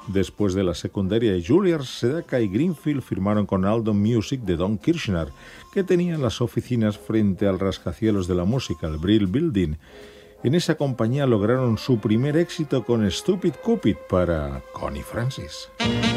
Después de la secundaria, Juilliard, Sedaka y Greenfield firmaron con Aldon Music de Don Kirshner, que tenían las oficinas frente al rascacielos de la música, el Brill Building. En esa compañía lograron su primer éxito con Stupid Cupid para Connie Francis.